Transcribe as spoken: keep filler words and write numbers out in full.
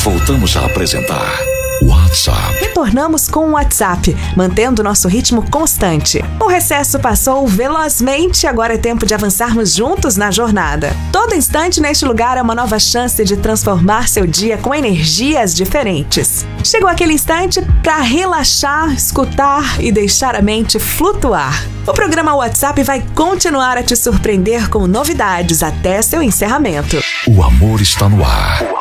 Voltamos a apresentar WhatsApp. Retornamos com o WhatsApp, mantendo nosso ritmo constante. O recesso passou velozmente, agora é tempo de avançarmos juntos na jornada. Todo instante neste lugar é uma nova chance de transformar seu dia com energias diferentes. Chegou aquele instante para relaxar, escutar e deixar a mente flutuar. O programa WhatsApp vai continuar a te surpreender com novidades até seu encerramento. O amor está no ar.